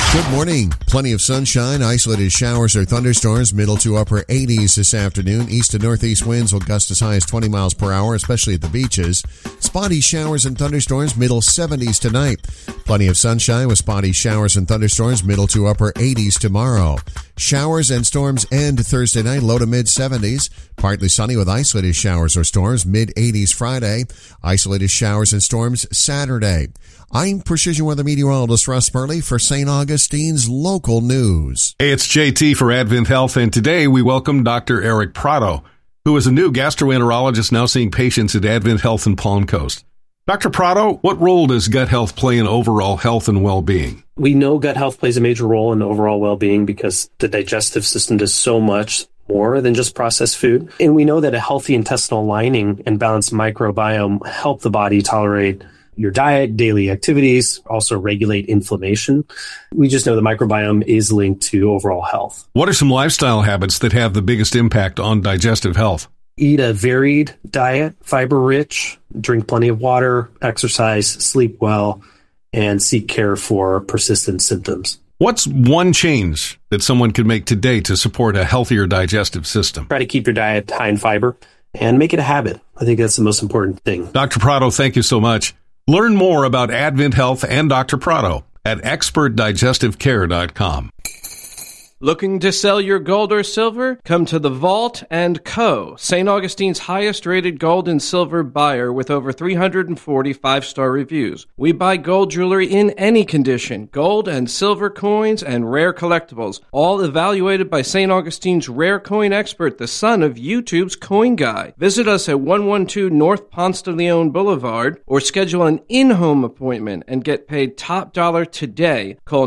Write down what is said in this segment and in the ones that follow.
Good morning. Plenty of sunshine, isolated showers or thunderstorms, middle to upper 80s this afternoon. East to northeast winds will gust as high as 20 miles per hour, especially at the beaches. Spotty showers and thunderstorms, middle 70s tonight. Plenty of sunshine with spotty showers and thunderstorms, middle to upper 80s tomorrow. Showers and storms end Thursday night, low to mid 70s. Partly sunny with isolated showers or storms, mid 80s Friday. Isolated showers and storms Saturday. I'm Precision Weather Meteorologist Russ Burley for St. Augustine's Local News. Hey, it's JT for Advent Health, and today we welcome Dr. Eric Prado, who is a new gastroenterologist now seeing patients at Advent Health in Palm Coast. Dr. Prado, what role does gut health play in overall health and well-being? We know gut health plays a major role in overall well-being because the digestive system does so much more than just processed food. And we know that a healthy intestinal lining and balanced microbiome help the body tolerate your diet, daily activities, also regulate inflammation. We just know the microbiome is linked to overall health. What are some lifestyle habits that have the biggest impact on digestive health? Eat a varied diet, fiber-rich, drink plenty of water, exercise, sleep well, and seek care for persistent symptoms. What's one change that someone could make today to support a healthier digestive system? Try to keep your diet high in fiber and make it a habit. I think that's the most important thing. Dr. Prado, thank you so much. Learn more about Advent Health and Dr. Prado at expertdigestivecare.com. Looking to sell your gold or silver? Come to The Vault & Co., St. Augustine's highest-rated gold and silver buyer with over 340 five-star reviews. We buy gold jewelry in any condition, gold and silver coins and rare collectibles, all evaluated by St. Augustine's rare coin expert, the son of YouTube's Coin Guy. Visit us at 112 North Ponce de Leon Boulevard or schedule an in-home appointment and get paid top dollar today. Call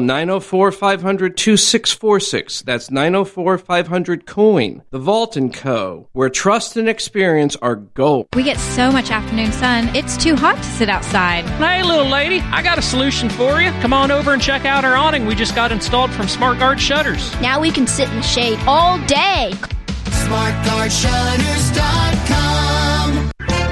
904-500-2646. That's 904-500-COIN. The Vault & Co., where trust and experience are gold. We get so much afternoon sun, it's too hot to sit outside. Hey, little lady, I got a solution for you. Come on over and check out our awning we just got installed from SmartGuard Shutters. Now we can sit in the shade all day. SmartGuardShutters.com.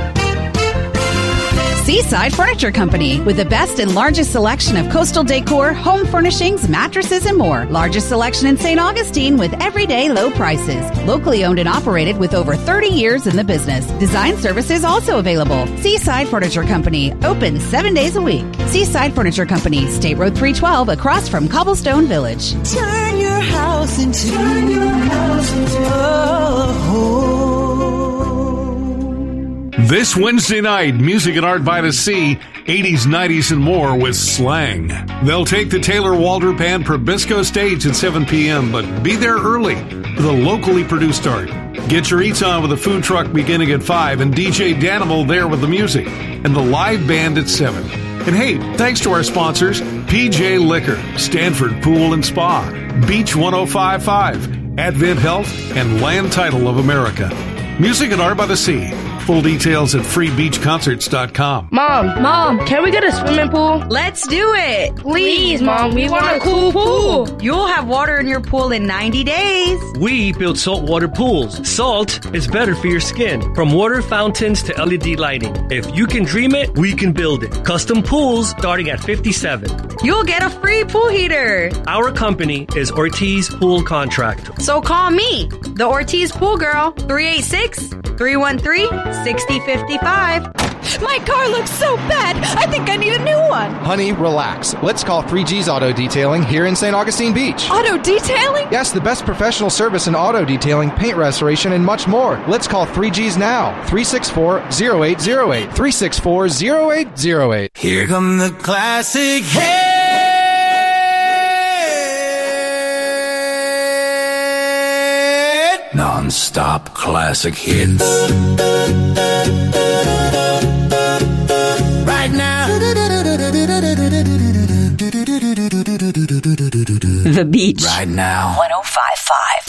Seaside Furniture Company, with the best and largest selection of coastal decor, home furnishings, mattresses, and more. Largest selection in St. Augustine with everyday low prices. Locally owned and operated with over 30 years in the business. Design services also available. Seaside Furniture Company, open 7 days a week. Seaside Furniture Company, State Road 312, across from Cobblestone Village. Turn your house into a home. This Wednesday night, Music and Art by the Sea, 80s, 90s, and more with Slang. They'll take the Taylor Walter Band Probisco stage at 7 p.m., but be there early for the locally produced art. Get your eats on with a food truck beginning at 5 and DJ Danimal there with the music and the live band at 7. And hey, thanks to our sponsors, PJ Liquor, Stanford Pool and Spa, Beach 1055, Advent Health, and Land Title of America. Music and Art by the Sea. Full details at freebeachconcerts.com. Mom, can we get a swimming pool? Let's do it. Please, Mom, we want a cool pool. You'll have water in your pool in 90 days. We build saltwater pools. Salt is better for your skin. From water fountains to LED lighting. If you can dream it, we can build it. Custom pools starting at $57. You'll get a free pool heater. Our company is Ortiz Pool Contractor. So call me, the Ortiz Pool Girl, 386-313-6055. My car looks so bad, I think I need a new one. Honey, relax. Let's call 3G's Auto Detailing here in St. Augustine Beach. Auto detailing? Yes, the best professional service in auto detailing, paint restoration, and much more. Let's call 3G's now. 364-0808. 364-0808. Here come the classic hits. Non-stop classic hits. Right now. The Beach. Right now. 105.5.